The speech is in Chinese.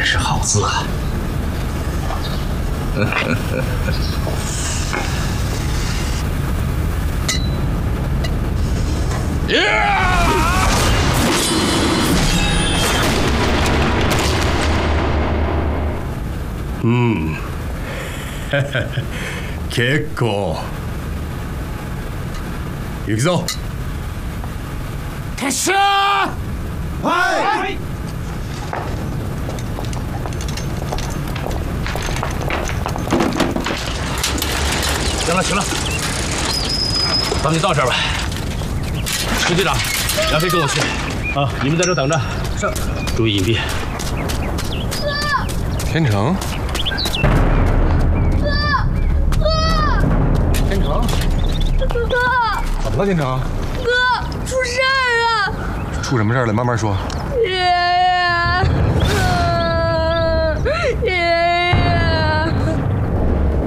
本是好字啊！ 結構。行くぞ。 撤収。 はい。 行了行了，咱们就到这儿吧。陈队长，杨飞跟我去啊，你们在这等着。是，注意隐蔽。 天成。天成。 哥， 怎么了，天成？ 哥，出事儿了！ 出什么事儿了？慢慢说。